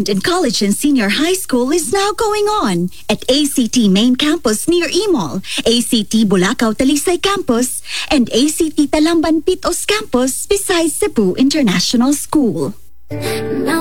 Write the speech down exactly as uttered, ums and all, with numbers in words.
Enrollment in college and senior high school is now going on at A C T Main Campus near Imol, A C T Bulacau Talisay Campus, and A C T Talamban Pitos Campus beside Cebu International School. Now